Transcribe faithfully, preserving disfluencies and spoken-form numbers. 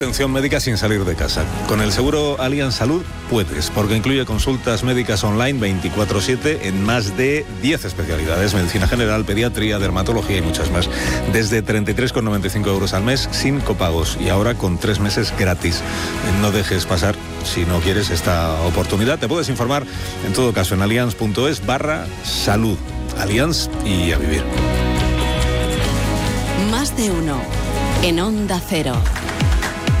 Atención médica sin salir de casa. Con el seguro Allianz Salud puedes, porque incluye consultas médicas online veinticuatro siete en más de diez especialidades: medicina general, pediatría, dermatología y muchas más. Desde treinta y tres con noventa y cinco euros al mes sin copagos y ahora con tres meses gratis. No dejes pasar, si no quieres, esta oportunidad. Te puedes informar en todo caso en allianz.es barra salud. Allianz y a vivir. Más de uno en Onda Cero.